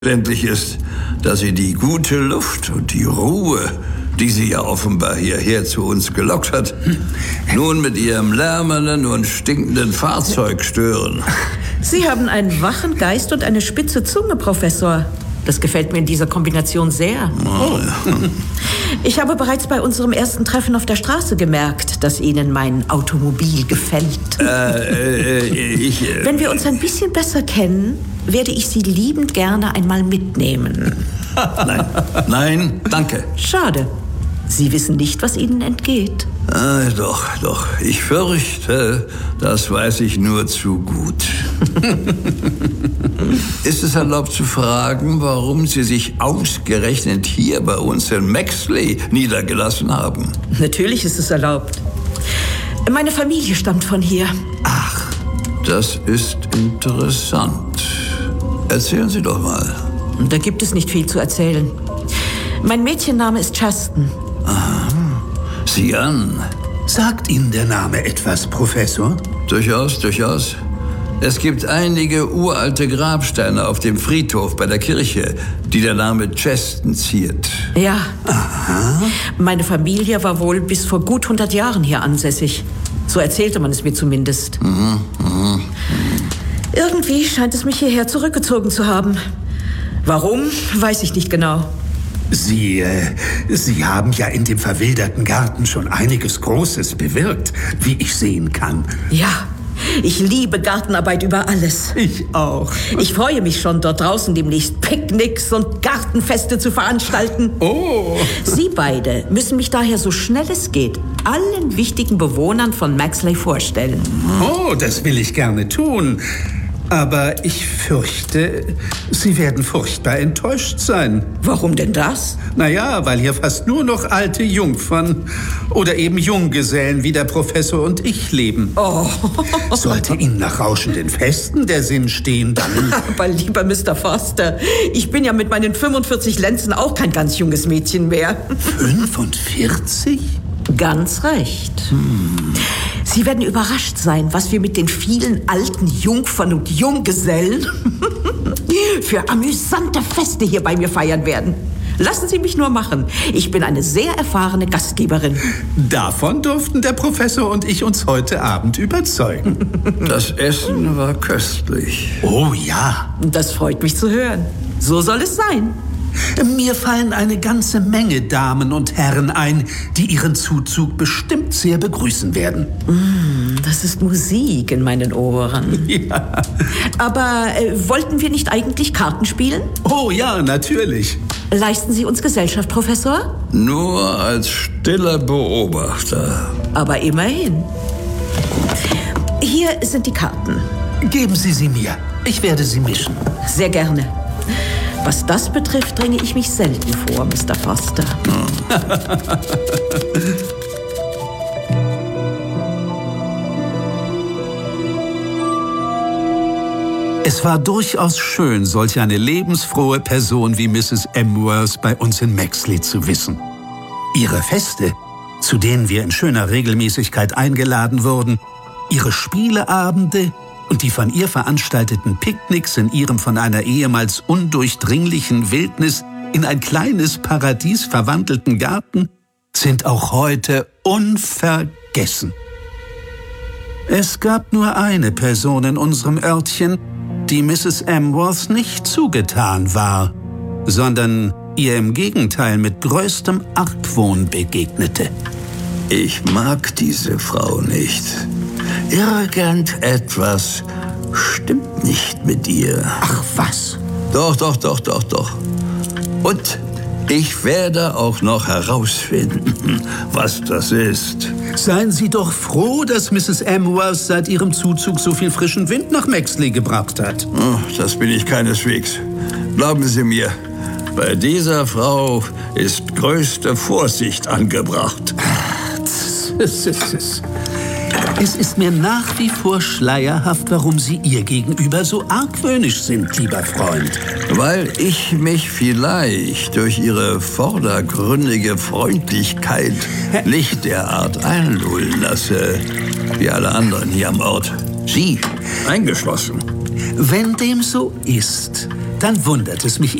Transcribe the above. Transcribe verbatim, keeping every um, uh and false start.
Verständlich ist, dass Sie die gute Luft und die Ruhe, die Sie ja offenbar hierher zu uns gelockt hat, nun mit Ihrem lärmenden und stinkenden Fahrzeug stören. Sie haben einen wachen Geist und eine spitze Zunge, Professor. Das gefällt mir in dieser Kombination sehr. Oh. Ich habe bereits bei unserem ersten Treffen auf der Straße gemerkt, dass Ihnen mein Automobil gefällt. Äh, äh, ich... Äh, Wenn wir uns ein bisschen besser kennen, werde ich Sie liebend gerne einmal mitnehmen. Nein, nein, danke. Schade. Sie wissen nicht, was Ihnen entgeht. Ah, doch, doch. Ich fürchte, das weiß ich nur zu gut. Ist es erlaubt zu fragen, warum Sie sich ausgerechnet hier bei uns in Maxley niedergelassen haben? Natürlich ist es erlaubt. Meine Familie stammt von hier. Ach, das ist interessant. Erzählen Sie doch mal. Da gibt es nicht viel zu erzählen. Mein Mädchenname ist Chaston. Aha. Sieh an. Sagt Ihnen der Name etwas, Professor? Durchaus, durchaus. Es gibt einige uralte Grabsteine auf dem Friedhof bei der Kirche, die der Name Chaston ziert. Ja. Aha. Meine Familie war wohl bis vor gut hundert Jahren hier ansässig. So erzählte man es mir zumindest. Mhm, mhm. Irgendwie scheint es mich hierher zurückgezogen zu haben. Warum, weiß ich nicht genau. Sie, äh, Sie haben ja in dem verwilderten Garten schon einiges Großes bewirkt, wie ich sehen kann. Ja, ich liebe Gartenarbeit über alles. Ich auch. Ich freue mich schon, dort draußen demnächst Picknicks und Gartenfeste zu veranstalten. Oh. Sie beide müssen mich daher so schnell es geht allen wichtigen Bewohnern von Maxley vorstellen. Oh, das will ich gerne tun. Aber ich fürchte, Sie werden furchtbar enttäuscht sein. Warum denn das? Naja, weil hier fast nur noch alte Jungfern oder eben Junggesellen wie der Professor und ich leben. Oh. Sollte Ihnen nach rauschenden Festen der Sinn stehen, dann... Aber lieber Mister Foster, ich bin ja mit meinen fünfundvierzig Lenzen auch kein ganz junges Mädchen mehr. fünfundvierzig? Ganz recht. Hm. Sie werden überrascht sein, was wir mit den vielen alten Jungfern und Junggesellen für amüsante Feste hier bei mir feiern werden. Lassen Sie mich nur machen. Ich bin eine sehr erfahrene Gastgeberin. Davon durften der Professor und ich uns heute Abend überzeugen. Das Essen war köstlich. Oh ja. Das freut mich zu hören. So soll es sein. Mir fallen eine ganze Menge Damen und Herren ein, die Ihren Zuzug bestimmt sehr begrüßen werden. Mm, das ist Musik in meinen Ohren. Ja. Aber äh, wollten wir nicht eigentlich Karten spielen? Oh ja, natürlich. Leisten Sie uns Gesellschaft, Professor? Nur als stiller Beobachter. Aber immerhin. Hier sind die Karten. Geben Sie sie mir. Ich werde sie mischen. Sehr gerne. Was das betrifft, dränge ich mich selten vor, Mister Foster. Es war durchaus schön, solch eine lebensfrohe Person wie Misses Emworth bei uns in Maxley zu wissen. Ihre Feste, zu denen wir in schöner Regelmäßigkeit eingeladen wurden, ihre Spieleabende und die von ihr veranstalteten Picknicks in ihrem von einer ehemals undurchdringlichen Wildnis in ein kleines Paradies verwandelten Garten sind auch heute unvergessen. Es gab nur eine Person in unserem Örtchen, die Misses Emworth nicht zugetan war, sondern ihr im Gegenteil mit größtem Argwohn begegnete. Ich mag diese Frau nicht. Irgendetwas stimmt nicht mit ihr. Ach was? Doch, doch, doch, doch, doch. Und ich werde auch noch herausfinden, was das ist. Seien Sie doch froh, dass Misses Emworth seit ihrem Zuzug so viel frischen Wind nach Maxley gebracht hat. Oh, das bin ich keineswegs. Glauben Sie mir, bei dieser Frau ist größte Vorsicht angebracht. Es ist mir nach wie vor schleierhaft, warum Sie ihr gegenüber so argwöhnisch sind, lieber Freund. Weil ich mich vielleicht durch ihre vordergründige Freundlichkeit nicht derart einlullen lasse, wie alle anderen hier am Ort. Sie eingeschlossen. Wenn dem so ist, dann wundert es mich